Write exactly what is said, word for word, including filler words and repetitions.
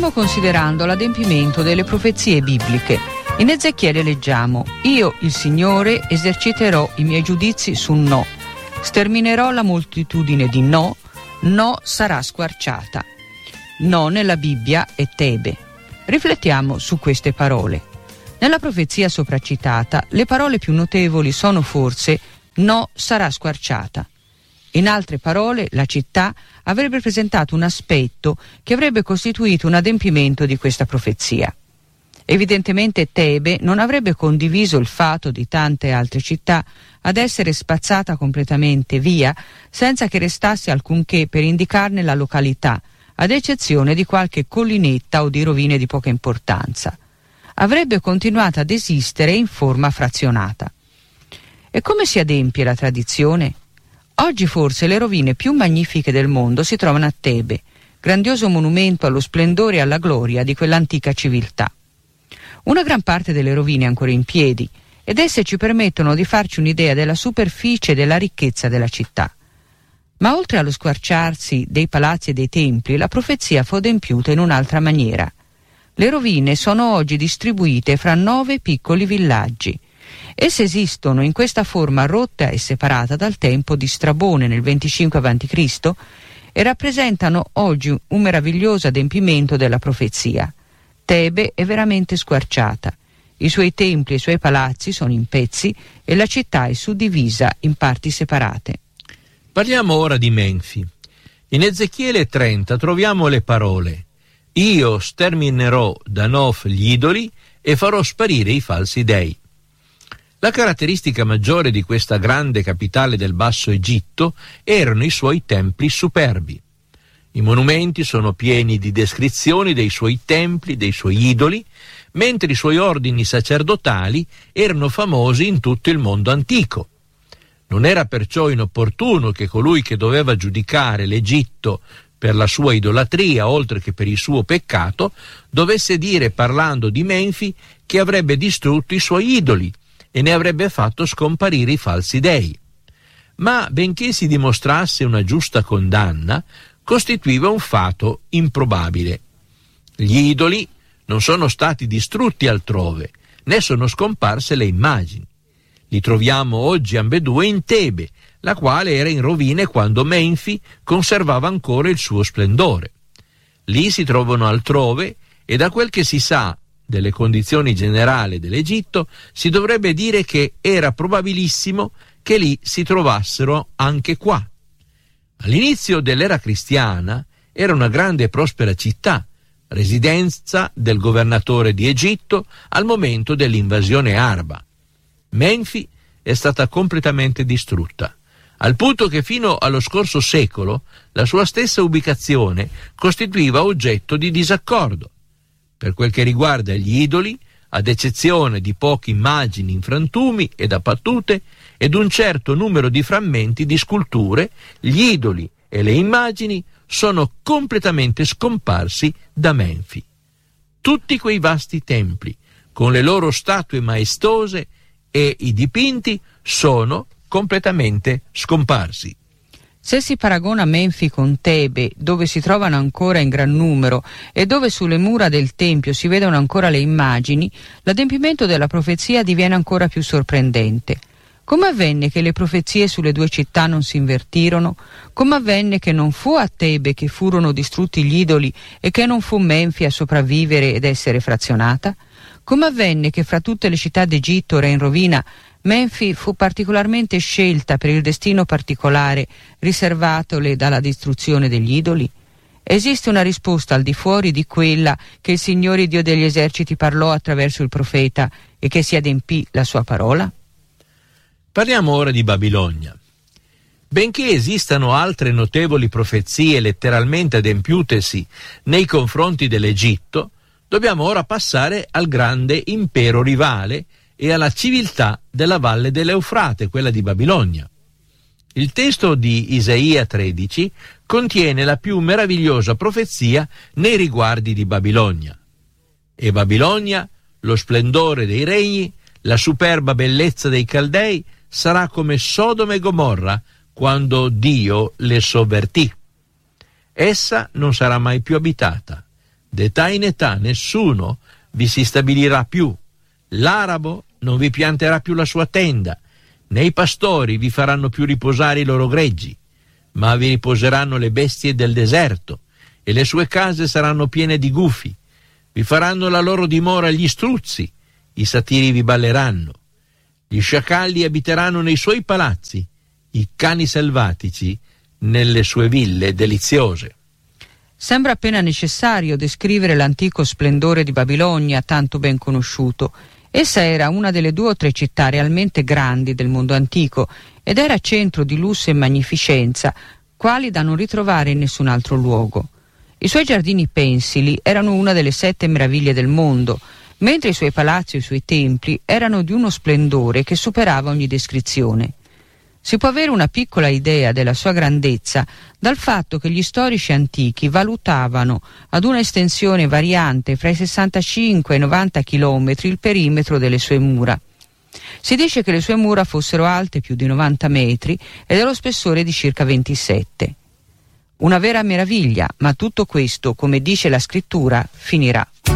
Stiamo considerando l'adempimento delle profezie bibliche. In Ezechiele leggiamo: «Io, il Signore, eserciterò i miei giudizi su No. Sterminerò la moltitudine di No. No sarà squarciata». No nella Bibbia è Tebe. Riflettiamo su queste parole. Nella profezia sopracitata, le parole più notevoli sono forse «No sarà squarciata». In altre parole, la città avrebbe presentato un aspetto che avrebbe costituito un adempimento di questa profezia. Evidentemente Tebe non avrebbe condiviso il fatto di tante altre città ad essere spazzata completamente via senza che restasse alcunché per indicarne la località, ad eccezione di qualche collinetta o di rovine di poca importanza. Avrebbe continuato ad esistere in forma frazionata. E come si adempie la tradizione? Oggi forse le rovine più magnifiche del mondo si trovano a Tebe, grandioso monumento allo splendore e alla gloria di quell'antica civiltà. Una gran parte delle rovine è ancora in piedi ed esse ci permettono di farci un'idea della superficie e della ricchezza della città. Ma oltre allo squarciarsi dei palazzi e dei templi, la profezia fu adempiuta in un'altra maniera. Le rovine sono oggi distribuite fra nove piccoli villaggi. Esse esistono in questa forma rotta e separata dal tempo di Strabone nel venticinque avanti Cristo e rappresentano oggi un meraviglioso adempimento della profezia. Tebe è veramente squarciata. I suoi templi e i suoi palazzi sono in pezzi e la città è suddivisa in parti separate. Parliamo ora di Menfi. In Ezechiele trenta troviamo le parole: «Io sterminerò da Nof gli idoli e farò sparire i falsi dei». La caratteristica maggiore di questa grande capitale del Basso Egitto erano i suoi templi superbi. I monumenti sono pieni di descrizioni dei suoi templi, dei suoi idoli, mentre i suoi ordini sacerdotali erano famosi in tutto il mondo antico. Non era perciò inopportuno che colui che doveva giudicare l'Egitto per la sua idolatria, oltre che per il suo peccato, dovesse dire, parlando di Menfi, che avrebbe distrutto i suoi idoli e ne avrebbe fatto scomparire i falsi dei. Ma benché si dimostrasse una giusta condanna, costituiva un fatto improbabile. Gli idoli non sono stati distrutti altrove, né sono scomparse le immagini. Li troviamo oggi ambedue in Tebe, la quale era in rovine quando Menfi conservava ancora il suo splendore. Lì si trovano altrove e da quel che si sa delle condizioni generali dell'Egitto si dovrebbe dire che era probabilissimo che lì si trovassero anche qua. All'inizio dell'era cristiana era una grande e prospera città, residenza del governatore di Egitto al momento dell'invasione araba. Menfi è stata completamente distrutta, al punto che fino allo scorso secolo la sua stessa ubicazione costituiva oggetto di disaccordo. Per quel che riguarda gli idoli, ad eccezione di poche immagini in frantumi ed a battute ed un certo numero di frammenti di sculture, gli idoli e le immagini sono completamente scomparsi da Menfi. Tutti quei vasti templi, con le loro statue maestose e i dipinti, sono completamente scomparsi. Se si paragona Menfi con Tebe, dove si trovano ancora in gran numero e dove sulle mura del tempio si vedono ancora le immagini, l'adempimento della profezia diviene ancora più sorprendente. Come avvenne che le profezie sulle due città non si invertirono? Come avvenne che non fu a Tebe che furono distrutti gli idoli e che non fu Menfi a sopravvivere ed essere frazionata? Come avvenne che fra tutte le città d'Egitto ora in rovina Menfi fu particolarmente scelta per il destino particolare riservatole dalla distruzione degli idoli? Esiste una risposta al di fuori di quella che il Signore Dio degli eserciti parlò attraverso il profeta e che si adempì la sua parola? Parliamo ora di Babilonia. Benché esistano altre notevoli profezie letteralmente adempiutesi nei confronti dell'Egitto, dobbiamo ora passare al grande impero rivale e alla civiltà della valle dell'Eufrate, quella di Babilonia. Il testo di Isaia tredici contiene la più meravigliosa profezia nei riguardi di Babilonia. E Babilonia, lo splendore dei regni, la superba bellezza dei Caldei, sarà come Sodoma e Gomorra quando Dio le sovvertì. Essa non sarà mai più abitata, D'età in età nessuno vi si stabilirà più. L'arabo non vi pianterà più la sua tenda, né i pastori vi faranno più riposare i loro greggi, ma vi riposeranno le bestie del deserto, e le sue case saranno piene di gufi. Vi faranno la loro dimora gli struzzi, i satiri vi balleranno. Gli sciacalli abiteranno nei suoi palazzi, i cani selvatici nelle sue ville deliziose. Sembra appena necessario descrivere l'antico splendore di Babilonia, tanto ben conosciuto. Essa era una delle due o tre città realmente grandi del mondo antico ed era centro di lusso e magnificenza, quali da non ritrovare in nessun altro luogo. I suoi giardini pensili erano una delle sette meraviglie del mondo, mentre i suoi palazzi e i suoi templi erano di uno splendore che superava ogni descrizione. Si può avere una piccola idea della sua grandezza dal fatto che gli storici antichi valutavano ad una estensione variante fra i sessantacinque e i novanta chilometri il perimetro delle sue mura. Si dice che le sue mura fossero alte più di novanta metri e dello spessore di circa ventisette. Una vera meraviglia, ma tutto questo, come dice la scrittura, finirà.